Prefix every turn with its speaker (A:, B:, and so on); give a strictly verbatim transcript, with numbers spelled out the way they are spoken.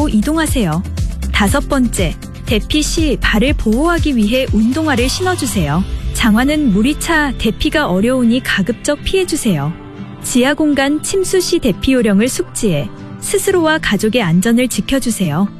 A: 방향으로 이동하세요. 다섯 번째, 대피 시 발을 보호하기 위해 운동화를 신어주세요. 장화는 물이 차 대피가 어려우니 가급적 피해주세요. 지하 공간 침수 시 대피 요령을 숙지해 스스로와 가족의 안전을 지켜주세요.